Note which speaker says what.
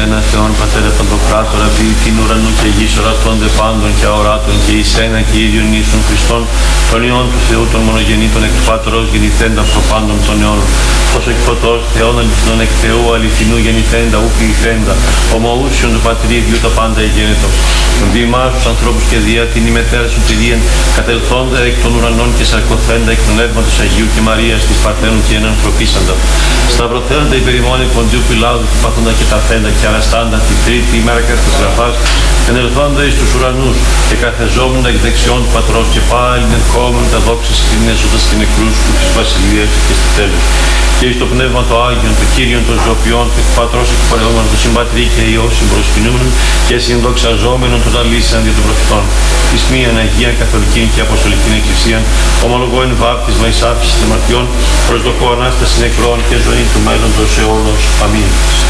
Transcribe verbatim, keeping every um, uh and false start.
Speaker 1: εσένα Θεόν Πατέρα Παντοκράτορα, ποιητήν ουρανού και γης ορατώνται πάντων και αοράτων, και εις ένα και ίδιον ίσον Χριστόν, τον Υιόν του Θεού, τον μονογεννήτων εκ του Πατρός γεννηθέντα προπάντων των αιώνων, ως εκ φωτός Θεόν αληθινών εκ Θεού αληθινού γεννηθέντα, ου ποιηθέντα, ομοούσιον του Πατρίου τα πάντα εγένετο. Τον διημάς τους ανθρώπους και δια την ημετέρα σου πηδίαν, κατελθόντα εκ των ουρανών και σαρκωθέντα εκ του Πνεύματος Αγίου και Μαρίας της Παρθένου και έναν ανθρωπίσαντα. Σταυρωθέντα υπερημόνη Ποντίου Πιλάδου του πάθοντα και ταφέντα και αραστάντα την τρίτη ημέρα κατά της γραφάς, ενελθόντα εις τους ουρανούς και καθεζόμουν εκ δεξιών του Πατρός και πάλι ερχόμουν τα δόξα σκηνέζοντας και νεκρούς του της Βασιλείας και στη τέλους. Και εις το Πνεύμα το Άγιον, το Κύριον των Ζωοποιών, του Πατρός εκπορευόμενον, του Συμπατρί και Υιό συμπροσκυνούμενον και συνδοξαζόμενον των αλήσεων δια των προφητών. Εις μίαν Αγίαν Καθολικήν και Αποστολικήν Εκκλησίαν, ομολογώ εν βάπτισμα εις άφησης των αμαρτιών, προσδοκώ Ανάσταση νεκρών και ζωή του μέλλοντος αιώνος. Αμήν.